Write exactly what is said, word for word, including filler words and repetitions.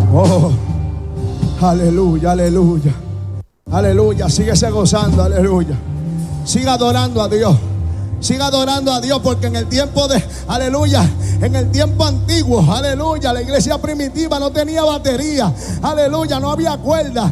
Oh, aleluya, aleluya. Aleluya, síguese gozando, aleluya. Siga adorando a Dios. Siga adorando a Dios, porque en el tiempo de, aleluya, en el tiempo antiguo, aleluya, la iglesia primitiva no tenía batería, aleluya, no había cuerda.